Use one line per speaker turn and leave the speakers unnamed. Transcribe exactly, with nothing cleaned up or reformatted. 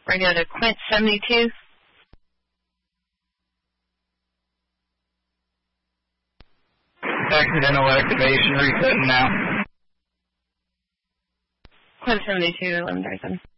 Radio to Quint seventy-two.
Accidental activation, resetting now.
Quint seventy-two, eleven thirty-seven.